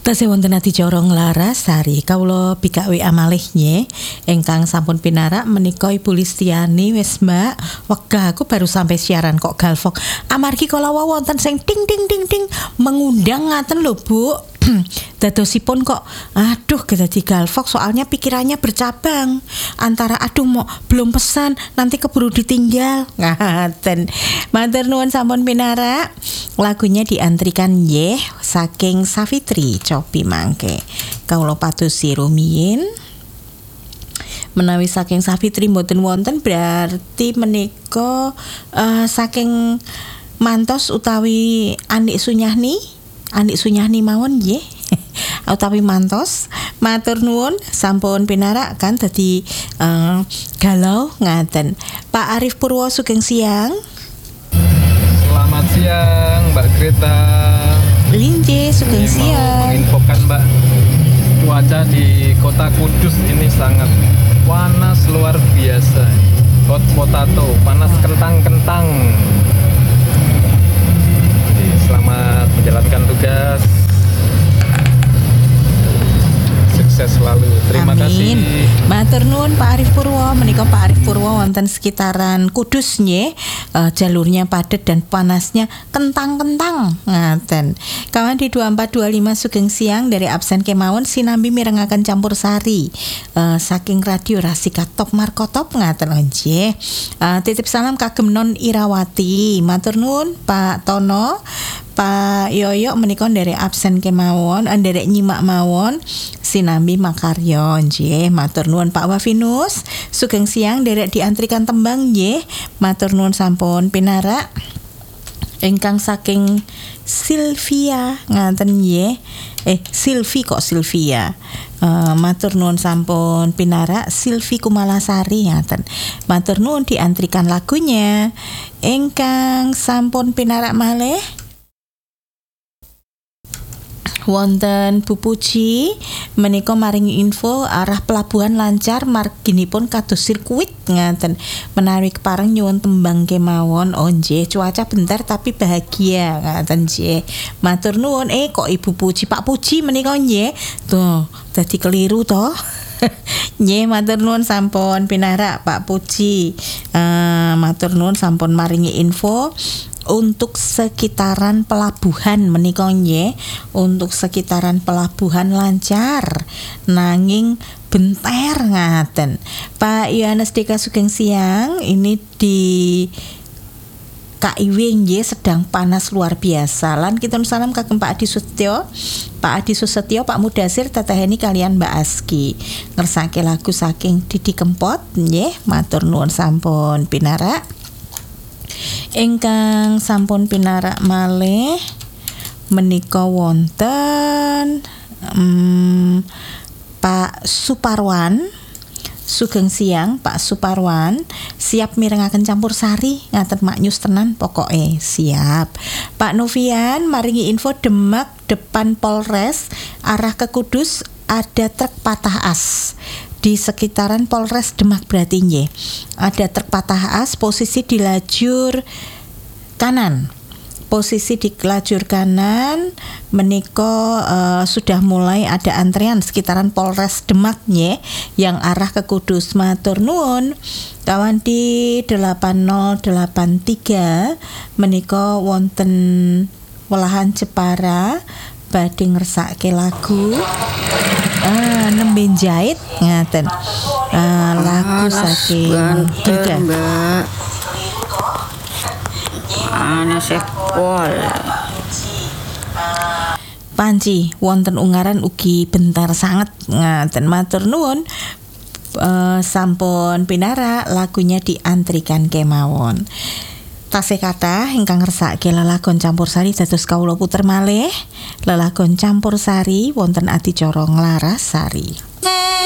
Tasih wonten adicara Nglarasari kawula bikak WA malih nye ingkang sampun pinarak menika Ibu Listiani wis Mbak wegah aku baru sampai siaran kok Galvok amargi kala wonten sing ting ting ting ting mengundang ngaten lho Bu. Dadosipun kok aduh dadi Galvok soalnya pikirannya bercabang antara aduh mau belum pesan nanti keburu ditinggal ngaten. Matur nuwun sampun pinarak lagunya diantrikan nggih saking Savitri Copi mangke kawula padosi rumiyin menawi saking Savitri mboten wonten berarti menika saking mantos utawi Andik Sunyahni mawon nggih utawi mantos matur nuwun sampun pinarak kan dadi galau ngaten. Pak Arif Purwo sugeng siang. Selamat siang Mbak Greta. Linje sugeng siang. Menginfokan Mbak, cuaca di Kota Kudus ini sangat panas luar biasa. Hot potato, panas kentang-kentang. Jadi, selamat menjalankan tugas. Sukses selalu. Terima kasih. Matur nuwun Pak Arif Purwo. Menika Pak Arif Purwo wonten sekitaran Kudus nggih. Jalurnya padat dan panasnya kentang-kentang ngaten. Kawan di 2425 sugeng siang dari absen kemawon sinambi mirengaken campur sari. Saking radio Rasika Top Markotop ngaten nggih. Titip salam kagem Non Irawati. Matur nuwun Pak Tono. Pak Yoyo menika dari absen kemawon, nderek nyimak mawon sinambi makarya nggih. Matur nuwun Pak Wafinus. Sugeng siang derek diantrikan tembang nggih. Matur nuwun sampun pinarak. Ingkang saking Silvia ngaten nggih. Silvia. Matur nuwun sampun pinarak Silvi Kumalasari ngaten. Matur nuwun diantrikan lagunya. Ingkang sampun pinarak malih wonten Bu Puji menika maringi info arah pelabuhan lancar marginipun kados sirkuit ngaten. Menawi kepareng nyuwun tembang kemawon nggih cuaca bentar tapi bahagia ngaten nggih. Matur nuwun kok Ibu Puji Pak Puji menika nggih. Tuh dadi keliru toh. Nggih matur nuwun sampun pinarak Pak Puji. Matur nuwun sampun maringi info untuk sekitaran pelabuhan menika nggih, untuk sekitaran pelabuhan lancar nanging benter ngaten. Pak Yohanes Deka sugeng siang. Ini di KIW nggih sedang panas luar biasa. Lan kita salam kagem Pak Adi Susetyo. Pak Adi Susetyo, Pak Mudasir, Teteheni kalian Mbak Aski. Ngersake lagu saking Didi Kempot nggih. Matur nuwun sampun pinarak. Ingkang sampun pinarak malih menika wonten Pak Suparwan. Sugeng siang Pak Suparwan. Siap mirengaken campur sari ngaten maknyus tenan pokoke siap. Pak Novian maringi info Demak depan Polres arah ke Kudus ada truk patah as. Di sekitaran Polres Demak berarti nggih. Ada truk patah as posisi di lajur kanan. Posisi di lajur kanan menika sudah mulai ada antrean sekitaran Polres Demak nggih yang arah ke Kudus. Matur nuwun. Kawan di 8083 menika wonten welahan Jepara badhe ngersake lagu nembe jait ngaten. Lagu saking Gilda. Mbak. Panas pol. Panci wonten ungaran ugi bentar sangat ngaten. Matur nuwun sampun pinarak lagunya diantrikan kemawon. Tasih kathah ingkang ngersake lelagon campursari dados kawula puter malih lelagon campursari wonten adicara Nglarasari.